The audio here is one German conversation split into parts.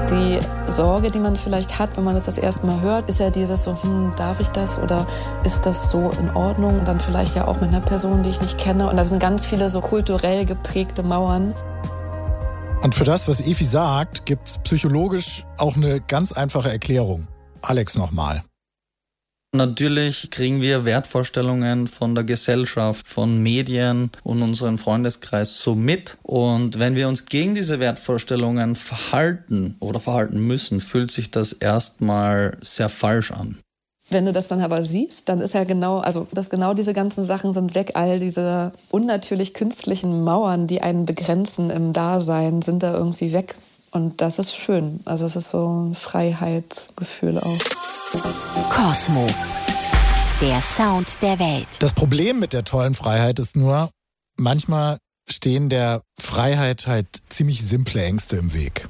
Die Sorge, die man vielleicht hat, wenn man das erste Mal hört, ist ja dieses so, darf ich das oder ist das so in Ordnung? Und dann vielleicht ja auch mit einer Person, die ich nicht kenne. Und da sind ganz viele so kulturell geprägte Mauern. Und für das, was Evi sagt, gibt's psychologisch auch eine ganz einfache Erklärung. Alex nochmal. Natürlich kriegen wir Wertvorstellungen von der Gesellschaft, von Medien und unserem Freundeskreis so mit. Und wenn wir uns gegen diese Wertvorstellungen verhalten oder verhalten müssen, fühlt sich das erstmal sehr falsch an. Wenn du das dann aber siehst, dann ist ja genau diese ganzen Sachen sind weg. All diese unnatürlich künstlichen Mauern, die einen begrenzen im Dasein, sind da irgendwie weg. Und das ist schön. Also es ist so ein Freiheitsgefühl auch. Kosmo, der Sound der Welt. Das Problem mit der tollen Freiheit ist nur, manchmal stehen der Freiheit halt ziemlich simple Ängste im Weg.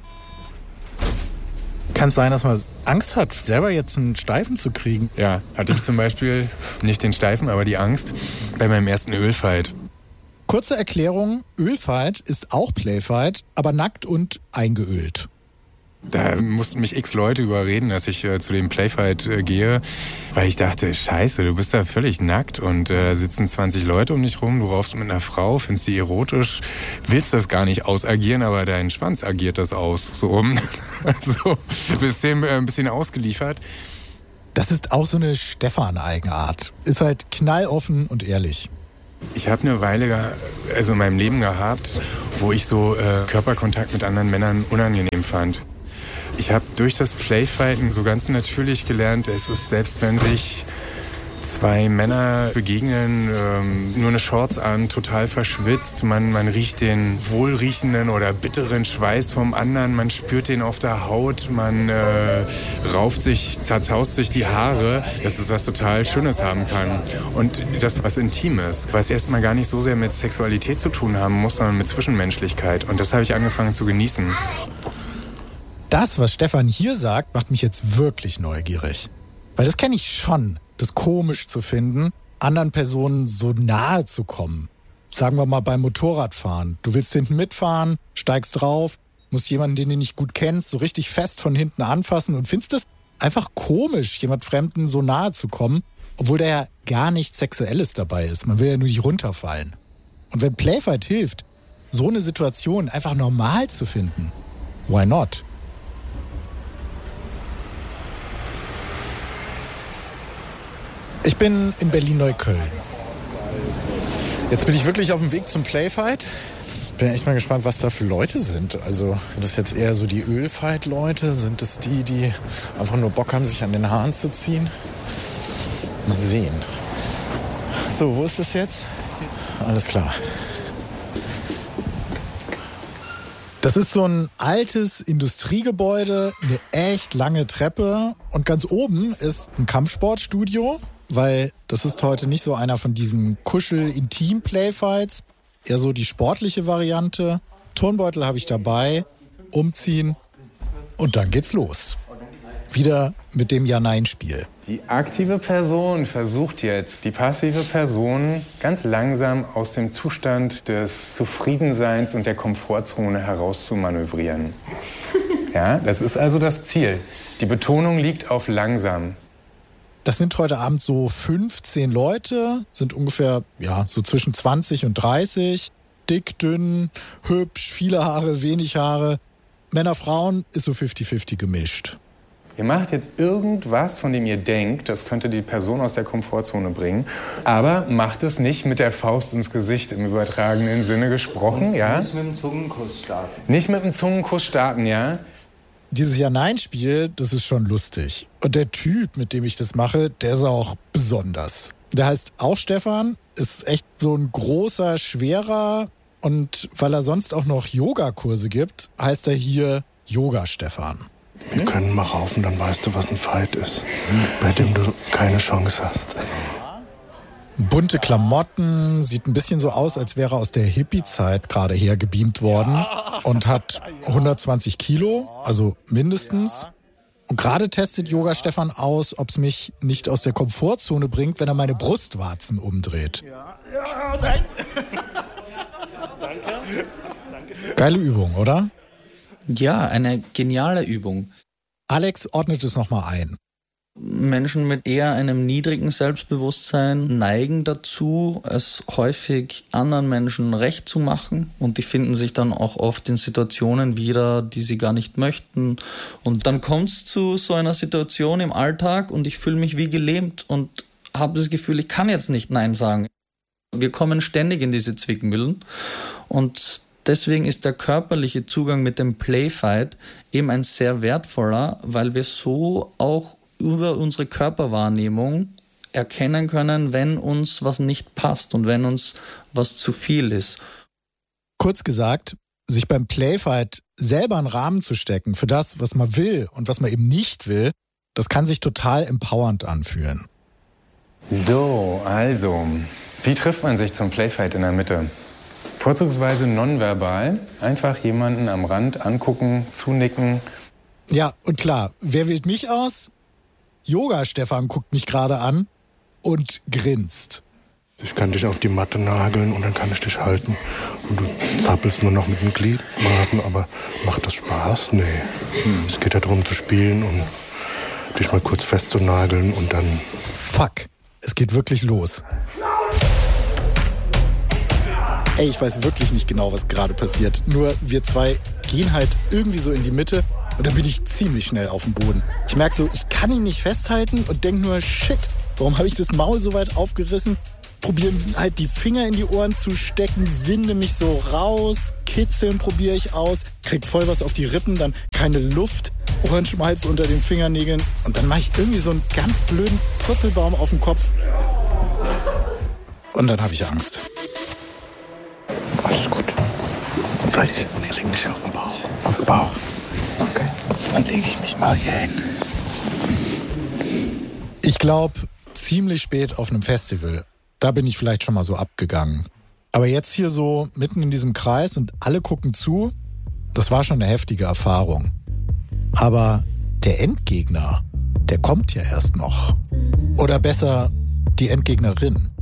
Kann es sein, dass man Angst hat, selber jetzt einen Steifen zu kriegen? Ja, hatte ich zum Beispiel nicht den Steifen, aber die Angst bei meinem ersten Ölfight. Kurze Erklärung, Ölfight ist auch Playfight, aber nackt und eingeölt. Da mussten mich x Leute überreden, dass ich zu dem Playfight gehe, weil ich dachte, scheiße, du bist da völlig nackt und sitzen 20 Leute um dich rum, du raufst mit einer Frau, findest die erotisch, willst das gar nicht ausagieren, aber dein Schwanz agiert das aus. So, so bist dem ein bisschen ausgeliefert. Das ist auch so eine Stefan-Eigenart. Ist halt knalloffen und ehrlich. Ich habe eine Weile in meinem Leben gehabt, wo ich so Körperkontakt mit anderen Männern unangenehm fand. Ich habe durch das Playfighten so ganz natürlich gelernt, es ist, selbst wenn sich zwei Männer begegnen, nur eine Shorts an, total verschwitzt, man riecht den wohlriechenden oder bitteren Schweiß vom anderen, man spürt den auf der Haut, man zerzaust sich die Haare, dass es was total Schönes haben kann. Und das, was Intimes, was erstmal gar nicht so sehr mit Sexualität zu tun haben muss, sondern mit Zwischenmenschlichkeit. Und das habe ich angefangen zu genießen. Das, was Stefan hier sagt, macht mich jetzt wirklich neugierig. Weil das kenne ich schon, das komisch zu finden, anderen Personen so nahe zu kommen. Sagen wir mal beim Motorradfahren. Du willst hinten mitfahren, steigst drauf, musst jemanden, den du nicht gut kennst, so richtig fest von hinten anfassen und findest es einfach komisch, jemand Fremden so nahe zu kommen, obwohl da ja gar nichts Sexuelles dabei ist. Man will ja nur nicht runterfallen. Und wenn Playfight hilft, so eine Situation einfach normal zu finden, why not? Ich bin in Berlin-Neukölln. Jetzt bin ich wirklich auf dem Weg zum Playfight. Bin echt mal gespannt, was da für Leute sind. Also sind das jetzt eher so die Ölfight-Leute? Sind das die einfach nur Bock haben, sich an den Haaren zu ziehen? Mal sehen. So, wo ist das jetzt? Alles klar. Das ist so ein altes Industriegebäude, eine echt lange Treppe. Und ganz oben ist ein Kampfsportstudio, weil das ist heute nicht so einer von diesen Kuschel-Intim-Playfights, eher so die sportliche Variante. Turnbeutel habe ich dabei, umziehen und dann geht's los. Wieder mit dem Ja-Nein-Spiel. Die aktive Person versucht jetzt, die passive Person ganz langsam aus dem Zustand des Zufriedenseins und der Komfortzone heraus zu manövrieren. Ja, das ist also das Ziel. Die Betonung liegt auf langsam. Das sind heute Abend so 15 Leute, sind ungefähr so zwischen 20 und 30. Dick, dünn, hübsch, viele Haare, wenig Haare. Männer, Frauen ist so 50-50 gemischt. Ihr macht jetzt irgendwas, von dem ihr denkt, das könnte die Person aus der Komfortzone bringen. Aber macht es nicht mit der Faust ins Gesicht im übertragenen Sinne gesprochen, ja? Nicht mit dem Zungenkuss starten. Nicht mit dem Zungenkuss starten, ja? Dieses Ja-Nein-Spiel, das ist schon lustig. Und der Typ, mit dem ich das mache, der ist auch besonders. Der heißt auch Stefan, ist echt so ein großer, schwerer. Und weil er sonst auch noch Yogakurse gibt, heißt er hier Yoga-Stefan. Wir können mal raufen, dann weißt du, was ein Fight ist, bei dem du keine Chance hast. Bunte Klamotten, sieht ein bisschen so aus, als wäre er aus der Hippie-Zeit gerade hergebeamt worden und hat 120 Kilo, also mindestens. Und gerade testet Yoga Stefan aus, ob es mich nicht aus der Komfortzone bringt, wenn er meine Brustwarzen umdreht. Ja, nein. Danke. Geile Übung, oder? Ja, eine geniale Übung. Alex ordnet es nochmal ein. Menschen mit eher einem niedrigen Selbstbewusstsein neigen dazu, es häufig anderen Menschen recht zu machen, und die finden sich dann auch oft in Situationen wieder, die sie gar nicht möchten. Und dann kommt es zu so einer Situation im Alltag und ich fühle mich wie gelähmt und habe das Gefühl, ich kann jetzt nicht Nein sagen. Wir kommen ständig in diese Zwickmühlen, und deswegen ist der körperliche Zugang mit dem Playfight eben ein sehr wertvoller, weil wir so auch über unsere Körperwahrnehmung erkennen können, wenn uns was nicht passt und wenn uns was zu viel ist. Kurz gesagt, sich beim Playfight selber einen Rahmen zu stecken für das, was man will und was man eben nicht will, das kann sich total empowernd anfühlen. So, also, wie trifft man sich zum Playfight in der Mitte? Vorzugsweise nonverbal, einfach jemanden am Rand angucken, zunicken. Ja, und klar, wer wählt mich aus? Yoga-Stefan guckt mich gerade an und grinst. Ich kann dich auf die Matte nageln und dann kann ich dich halten. Und du zappelst nur noch mit den Gliedmaßen, aber macht das Spaß? Nee. Es geht ja darum zu spielen und dich mal kurz festzunageln und dann... Fuck, es geht wirklich los. Ey, ich weiß wirklich nicht genau, was gerade passiert. Nur wir zwei gehen halt irgendwie so in die Mitte und dann bin ich ziemlich schnell auf dem Boden. Ich merke so, ich kann ihn nicht festhalten und denke nur, shit, warum habe ich das Maul so weit aufgerissen? Probiere halt die Finger in die Ohren zu stecken, winde mich so raus, kitzeln probiere ich aus, krieg voll was auf die Rippen, dann keine Luft, Ohrenschmalz unter den Fingernägeln und dann mache ich irgendwie so einen ganz blöden Purzelbaum auf den Kopf. Und dann habe ich Angst. Alles gut. Soll ich? Nee, leg dich auf den Bauch. Auf den Bauch. Okay. Dann lege ich mich mal hier hin. Ich glaube, ziemlich spät auf einem Festival. Da bin ich vielleicht schon mal so abgegangen. Aber jetzt hier so mitten in diesem Kreis und alle gucken zu, das war schon eine heftige Erfahrung. Aber der Endgegner, der kommt ja erst noch. Oder besser, die Endgegnerin.